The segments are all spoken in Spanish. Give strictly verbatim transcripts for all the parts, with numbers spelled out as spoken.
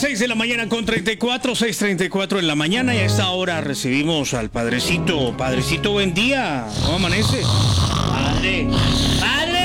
seis de la mañana con treinta y cuatro, seis treinta y cuatro en la mañana y a esta hora recibimos al Padrecito. Padrecito, buen día. ¿Cómo amanece? Padre. ¡Padre!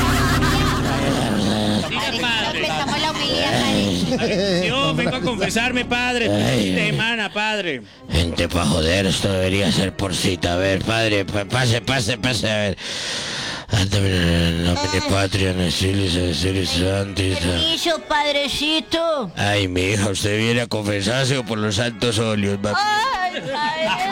Diga, padre. Empezamos la humildad, padre. Yo vengo a confesarme, padre. Semana, padre. Gente pa' joder, esto debería ser por cita. A ver, padre, pa- pase, pase, pase, a ver. Nomine patria, necilis, necilis, santis. Permiso, padrecito. Ay, mi hija, ¿usted viene a confesarse o por los santos óleos, mami? Ay, padre.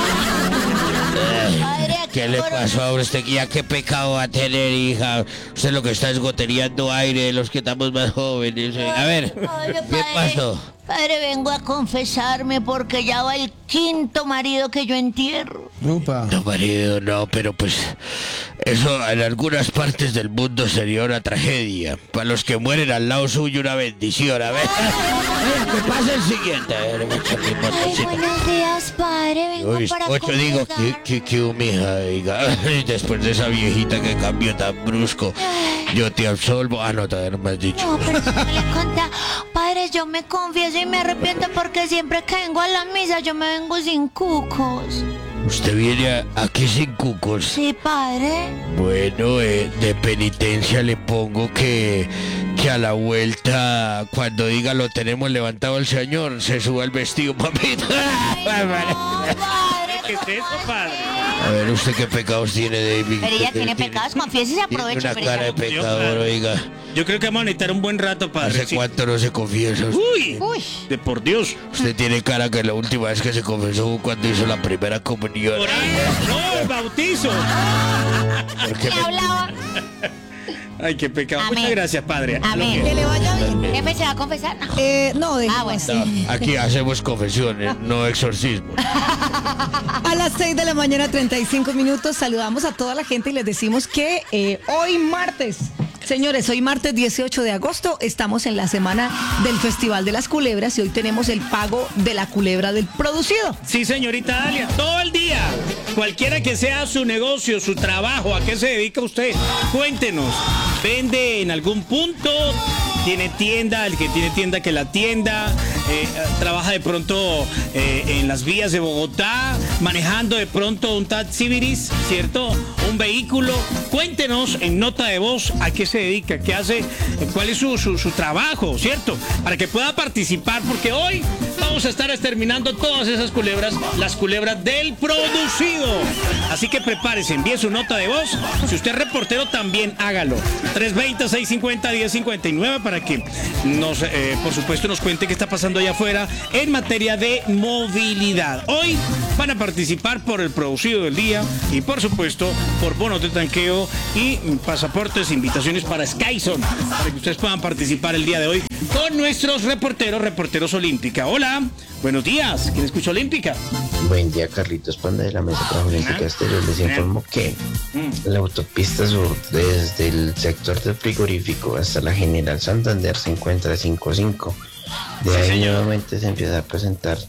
Padre, aquí ¿Qué le por- pasó a usted? ¿Ya qué pecado va a tener, hija? Usted lo que está es gotereando aire de los que estamos más jóvenes. A ver, Ay, ¿qué padre. pasó? Padre, vengo a confesarme porque ya va el quinto marido que yo entierro. Upa. No, marido, no, pero pues eso en algunas partes del mundo sería una tragedia. Para los que mueren al lado suyo, una bendición. A ver, que pase el siguiente. A ver, me echa mi Ay, motocicleta. buenos días, padre. Vengo Uy, para ocho digo, que, confesar. que, que humija, diga. Ay, después de esa viejita que cambió tan brusco, yo te absolvo. Ah, no, todavía no me has dicho. No, pero si no le conté. Padre, yo me confieso y me arrepiento porque siempre que vengo a la misa yo me vengo sin cucos. Usted viene a- aquí sin cucos. Sí, padre. Bueno, eh, de penitencia le pongo que, que a la vuelta, cuando diga lo tenemos levantado el señor, se suba el vestido, papito. Ay, no, padre. ¿Qué es eso, padre? A ver, ¿usted qué pecados tiene, David? Pero ella tiene pecados, confiese y se Tiene aprovecha. una pero cara de ella- pecador, oiga. Yo creo que vamos a necesitar un buen rato, padre. ¿Hace Sí. cuánto no se confiesa? Uy, Uy. de por Dios. Usted tiene cara que la última vez que se confesó fue cuando hizo la primera comunión. Por ahí. No, el bautizo. Porque ¿Qué me- hablaba? Ay, qué pecado. Amén. Muchas gracias, padre. A lo Amén. que- Que le vaya bien. ¿Jefe se va a confesar? No. Eh, no, Ah, dejemos bueno. así. No, aquí hacemos confesiones, no exorcismos. A las seis de la mañana, treinta y cinco minutos, saludamos a toda la gente y les decimos que eh, hoy martes, señores, hoy martes dieciocho de agosto, estamos en la semana del Festival de las Culebras y hoy tenemos el pago de la culebra del producido. Sí, señorita Dalia, todo el día. Cualquiera que sea su negocio, su trabajo, ¿a qué se dedica usted? Cuéntenos. ¿Vende en algún punto? ¿Tiene tienda? El que tiene tienda, que la tienda. Eh, trabaja de pronto eh, en las vías de Bogotá, manejando de pronto un taxibiris, ¿cierto? Un vehículo. Cuéntenos en nota de voz a qué se dedica, qué hace, cuál es su, su, su trabajo, ¿cierto? Para que pueda participar, porque hoy vamos a estar exterminando todas esas culebras, las culebras del producido. Así que prepárese, envíe su nota de voz. Si usted es reportero, también hágalo. tres veinte, seiscientos cincuenta, diez cincuenta y nueve para que nos, eh, por supuesto, nos cuente qué está pasando allá afuera en materia de movilidad. Hoy van a participar por el producido del día y, por supuesto, por bonos de tanqueo y pasaportes, invitaciones para Skyzone, para que ustedes puedan participar el día de hoy con nuestros reporteros, reporteros Olímpica. Hola, buenos días. ¿Quién escucha Olímpica? Buen día, Carlitos Panda de la Mesa Trabajo Olímpica Exterior. Les informo que la autopista sur, desde el sector del frigorífico hasta la General Santander, se encuentra cinco cinco. De ahí nuevamente se empieza a presentar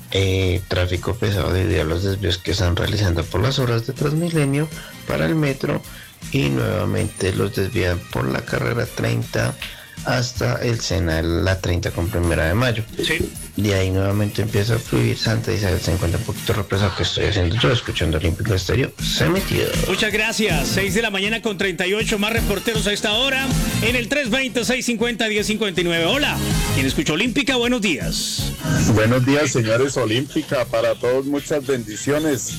eh, tráfico pesado debido a los desvíos que están realizando por las obras de Transmilenio para el metro y nuevamente los desvían por la carrera treinta hasta el Sena, la treinta con primera de mayo. Sí. De ahí nuevamente empieza a fluir. Santa Isabel se encuentra un poquito represado, que estoy haciendo yo, escuchando Olímpico Estéreo. Se metió. Muchas gracias. seis de la mañana con treinta y ocho, más reporteros a esta hora en el tres veinte, seiscientos cincuenta, diez cincuenta y nueve. Hola, ¿quién escucha Olímpica? Buenos días. Buenos días, señores Olímpica. Para todos, muchas bendiciones.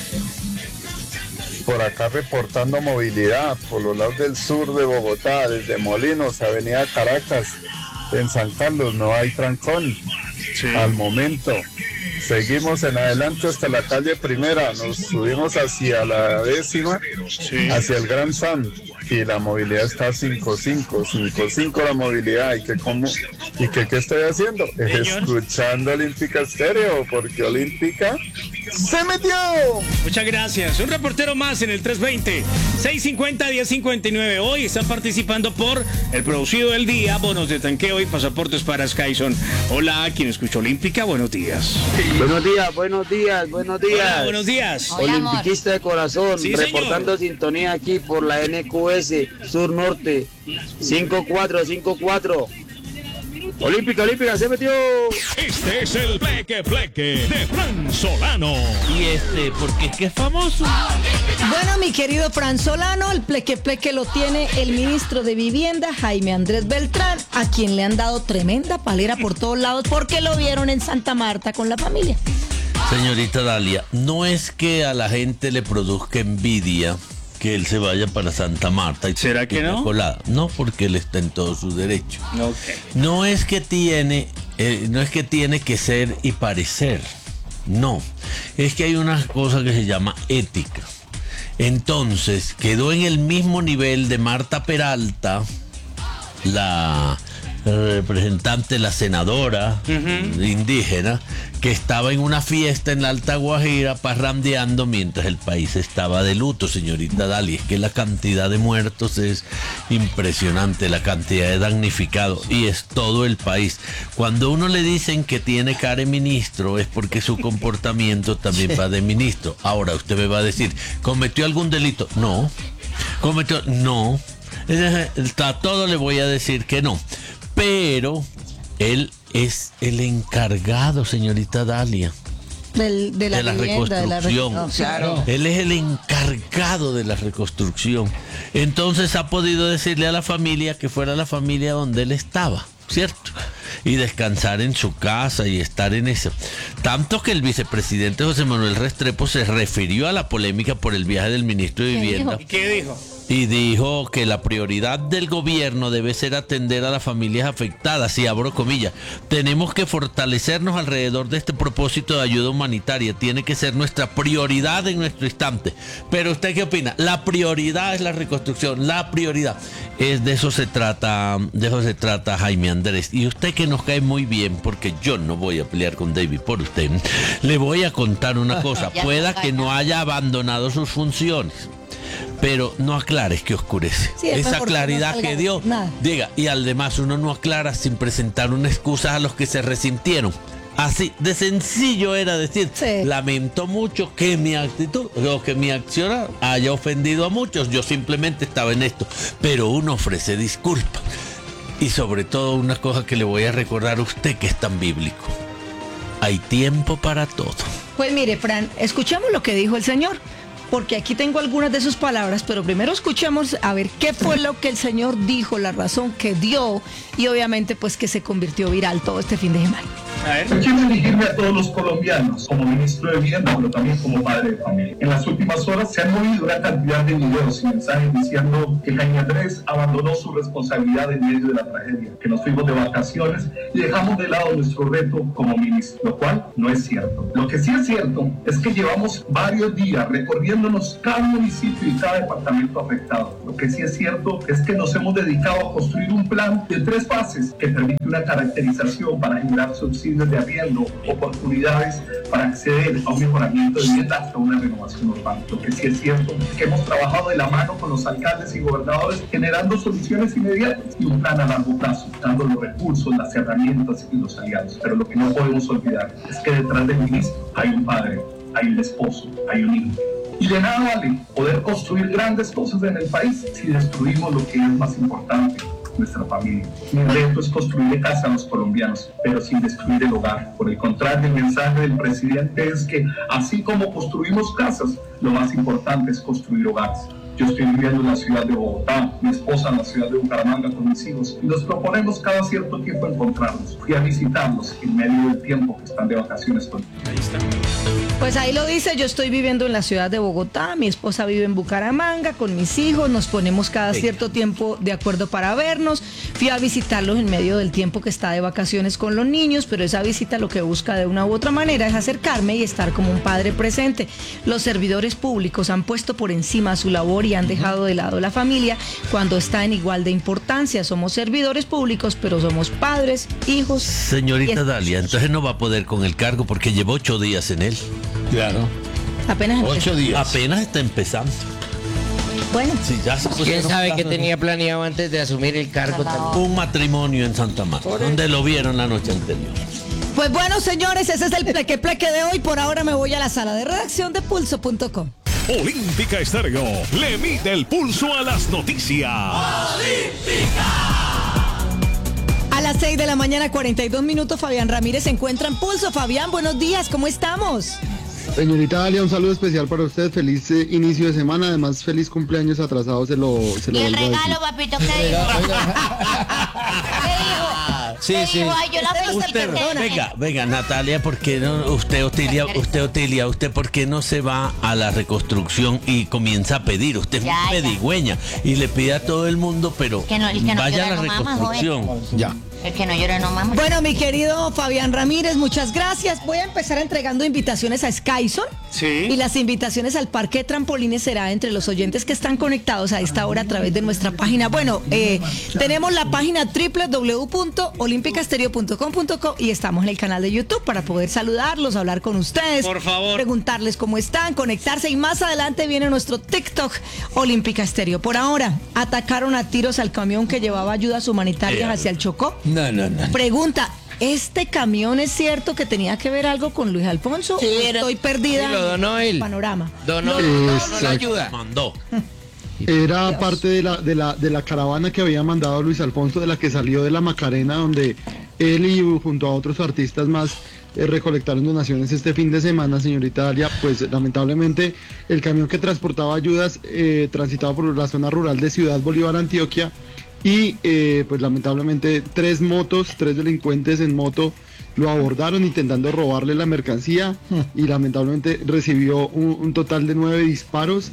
Por acá reportando movilidad por los lados del sur de Bogotá, desde Molinos, Avenida Caracas, en San Carlos, no hay trancón. Al momento. Seguimos en adelante hasta la calle Primera, nos subimos hacia la décima, hacia el Gran San, y la movilidad está cinco cinco, cinco cinco la movilidad. ¿Y que cómo? ¿Y que qué estoy haciendo? Señor. Escuchando Olímpica Estéreo, porque Olímpica se metió. Muchas gracias. Un reportero más en el tres veinte, seiscientos cincuenta, diez cincuenta y nueve. Hoy están participando por el producido del día, bonos de tanqueo y pasaportes para Skyzone. Hola, ¿quién escucha Olímpica? Buenos días. Buenos días, buenos días, buenos días. Hola, buenos días. Hola, amor. Olimpiquista de corazón, Sí, reportando señor. sintonía aquí por la N Q S Sur Norte cinco cuatro cinco cuatro. Olímpica, olímpica, se metió. Este es el Pleque Pleque de Fran Solano. Y este, porque es que es famoso. Bueno, mi querido Fran Solano, el pleque pleque lo tiene el ministro de Vivienda, Jaime Andrés Beltrán, a quien le han dado tremenda palera por todos lados porque lo vieron en Santa Marta con la familia. Señorita Dalia, no es que a la gente le produzca envidia que él se vaya para Santa Marta. Y ¿Será que no? Colada. No, porque él está en todo su derecho. Okay. No es que tiene, eh, no es que tiene que ser y parecer. No, es que hay una cosa que se llama ética. Entonces, quedó en el mismo nivel de Marta Peralta, la representante, la senadora uh-huh. indígena, que estaba en una fiesta en la Alta Guajira parrandeando mientras el país estaba de luto, señorita Dali. Es que la cantidad de muertos es impresionante, la cantidad de damnificados, y es todo el país. Cuando uno le dicen que tiene cara de ministro es porque su comportamiento también va de ministro. Ahora usted me va a decir, ¿cometió algún delito? No. ¿Cometió? No. A todo le voy a decir que no. Pero él es el encargado, señorita Dalia, Del, de la, de la vivienda, reconstrucción. De la, no, claro. Él es el encargado de la reconstrucción. Entonces ha podido decirle a la familia que fuera la familia donde él estaba, ¿cierto? Y descansar en su casa y estar en eso. Tanto que el vicepresidente José Manuel Restrepo se refirió a la polémica por el viaje del ministro de Vivienda. ¿Y qué dijo? Y dijo que la prioridad del gobierno debe ser atender a las familias afectadas, y abro comillas, tenemos que fortalecernos alrededor de este propósito de ayuda humanitaria, tiene que ser nuestra prioridad en nuestro instante. Pero ¿usted qué opina? La prioridad es la reconstrucción, la prioridad. Es de eso se trata, de eso se trata Jaime Andrés. Y usted que nos cae muy bien, porque yo no voy a pelear con David por usted, le voy a contar una cosa, pueda que no haya abandonado sus funciones, pero no aclares que oscurece. Sí, esa claridad no que dio, nada. Diga, y además uno no aclara sin presentar una excusa a los que se resintieron. Así de sencillo era decir, sí. Lamento mucho que mi actitud o que mi acción haya ofendido a muchos, yo simplemente estaba en esto, pero uno ofrece disculpas. Y sobre todo una cosa que le voy a recordar a usted que es tan bíblico: hay tiempo para todo. Pues mire, Fran, escuchemos lo que dijo el Señor, porque aquí tengo algunas de sus palabras, pero primero escuchemos a ver qué fue lo que el Señor dijo, la razón que dio, y obviamente pues que se convirtió viral todo este fin de semana. A ver. Quiero dirigirme a todos los colombianos como ministro de Vivienda, pero también como padre de familia. En las últimas horas se han movido una cantidad de videos y mensajes diciendo que Jaime Andrés abandonó su responsabilidad en medio de la tragedia, que nos fuimos de vacaciones y dejamos de lado nuestro reto como ministro, lo cual no es cierto. Lo que sí es cierto es que llevamos varios días recorriéndonos cada municipio y cada departamento afectado. Lo que sí es cierto es que nos hemos dedicado a construir un plan de tres fases que permite una caracterización para generar subsidios de arriendo, oportunidades para acceder a un mejoramiento de vivienda hasta una renovación urbana. Lo que sí es cierto es que hemos trabajado de la mano con los alcaldes y gobernadores generando soluciones inmediatas y un plan a largo plazo, dando los recursos, las herramientas y los aliados. Pero lo que no podemos olvidar es que detrás del ministro hay un padre, hay un esposo, hay un hijo. Y de nada vale poder construir grandes cosas en el país si destruimos lo que es más importante: nuestra familia. Mi reto es construirle casa a los colombianos, pero sin destruir el hogar. Por el contrario, el mensaje del presidente es que así como construimos casas, lo más importante es construir hogares. Yo estoy viviendo en la ciudad de Bogotá, mi esposa en la ciudad de Bucaramanga con mis hijos, y nos proponemos cada cierto tiempo encontrarnos. Fui a visitarlos en medio del tiempo que están de vacaciones con... Ahí está. Pues ahí lo dice, yo estoy viviendo en la ciudad de Bogotá, mi esposa vive en Bucaramanga con mis hijos, nos ponemos cada cierto tiempo de acuerdo para vernos. Fui a visitarlos en medio del tiempo que está de vacaciones con los niños, pero esa visita lo que busca de una u otra manera es acercarme y estar como un padre presente. Los servidores públicos han puesto por encima su labor y han dejado de lado la familia cuando está en igual de importancia. Somos servidores públicos, pero somos padres, hijos. Señorita Dalia, entonces no va a poder con el cargo porque lleva ocho días en él. Claro. Apenas ocho días. Apenas está empezando. Bueno. Sí, ya se ¿Quién sabe qué tenía planeado antes de asumir el cargo también? Un matrimonio en Santa Marta, donde lo vieron la noche anterior. Pues bueno, señores, ese es el pleque pleque de hoy. Por ahora me voy a la sala de redacción de pulso punto com. Olímpica Estéreo le mide el pulso a las noticias. ¡Olímpica! A las seis de la mañana, cuarenta y dos minutos, Fabián Ramírez se encuentra en Pulso. Fabián, buenos días, ¿cómo estamos? Señorita Dalia, un saludo especial para usted, feliz eh, inicio de semana, además feliz cumpleaños atrasado, se lo, se lo Y el vuelvo a decir. regalo, papito, ¿qué dijo? ¿Qué dijo? Sí, ¿Qué sí. dijo? Ay, yo la felicito, Usted, perdona. venga, venga, Natalia, ¿por qué no? Usted, Otilia, usted, Otilia, ¿usted por qué no se va a la reconstrucción y comienza a pedir? Usted es Ya, muy ya. pedigüeña y le pide a todo el mundo, pero Que no- que no vaya a llora, la no mama, reconstrucción. Ya. El que no llora no mama. Bueno, mi querido Fabián Ramírez, muchas gracias. Voy a empezar entregando invitaciones a Skyson. Sí. Y las invitaciones al parque de trampolines será entre los oyentes que están conectados a esta hora a través de nuestra página. Bueno, eh, tenemos la página doble u doble u doble u punto olímpica estéreo punto com punto co y estamos en el canal de YouTube para poder saludarlos, hablar con ustedes. Por favor. Preguntarles cómo están, conectarse y más adelante viene nuestro TikTok Olímpica Estéreo. Por ahora, atacaron a tiros al camión que llevaba ayudas humanitarias Eh, hacia el Chocó. No, no, no. Pregunta, ¿este camión es cierto que tenía que ver algo con Luis Alfonso? ¿O estoy perdida Sí, lo en donó el él. panorama? Donó, No, donó la exacto. ayuda. Mandó. Era parte de la, de, la, de la caravana que había mandado Luis Alfonso, de la que salió de la Macarena, donde él y junto a otros artistas más eh, recolectaron donaciones este fin de semana, señorita Dalia. Pues lamentablemente el camión que transportaba ayudas eh, transitaba por la zona rural de Ciudad Bolívar, Antioquia, y eh, pues lamentablemente tres motos, tres delincuentes en moto lo abordaron intentando robarle la mercancía y lamentablemente recibió un, un total de nueve disparos.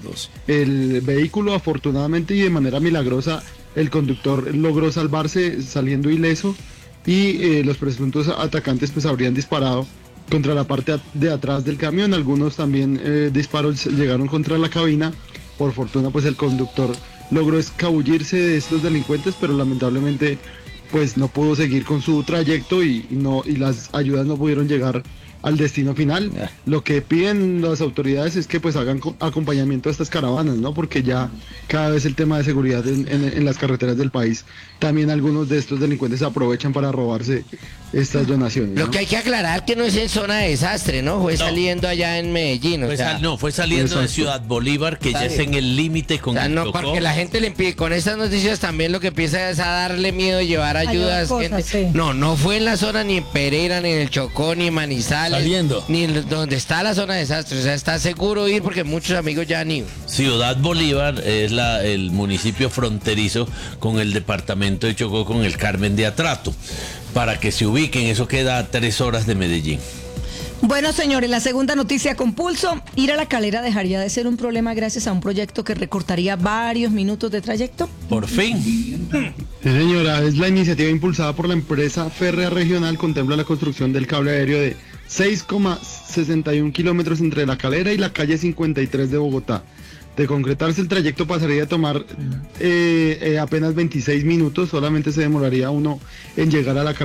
El vehículo, afortunadamente y de manera milagrosa, el conductor logró salvarse saliendo ileso, y eh, los presuntos atacantes pues habrían disparado contra la parte de atrás del camión. Algunos también eh, disparos llegaron contra la cabina. Por fortuna pues el conductor logró escabullirse de estos delincuentes, pero lamentablemente pues no pudo seguir con su trayecto y, y no y las ayudas no pudieron llegar al destino final. Lo que piden las autoridades es que pues hagan co- acompañamiento a estas caravanas, ¿no? Porque ya cada vez el tema de seguridad en, en- en las carreteras del país, también algunos de estos delincuentes aprovechan para robarse estas donaciones, Lo ¿no? que hay que aclarar que no es en zona de desastre, ¿no? Fue saliendo allá en Medellín, o Fue sea, sal- no, fue saliendo de Exacto. Ciudad Bolívar, que ya es en el límite con o sea, el no, Chocó. porque la gente le impide, con estas noticias también lo que empieza es a darle miedo de llevar llevar ayudas. cosas, gente- sí. No, no fue en la zona ni en Pereira, ni en el Chocó, ni en Manizales. Saliendo. Ni en donde está la zona de desastre. O sea, está seguro ir porque muchos amigos ya han ido. Ciudad Bolívar es la, el municipio fronterizo con el departamento de Chocó, con el Carmen de Atrato. Para que se ubiquen, eso queda a tres horas de Medellín. Bueno, señores, la segunda noticia con Pulso. Ir a la Calera dejaría de ser un problema gracias a un proyecto que recortaría varios minutos de trayecto. Por fin. Sí, señora, es la iniciativa impulsada por la empresa férrea regional, contempla la construcción del cable aéreo de seis coma sesenta y uno kilómetros entre La Calera y la calle cincuenta y tres de Bogotá. De concretarse, el trayecto pasaría a tomar eh, eh, apenas veintiséis minutos, solamente se demoraría uno en llegar a la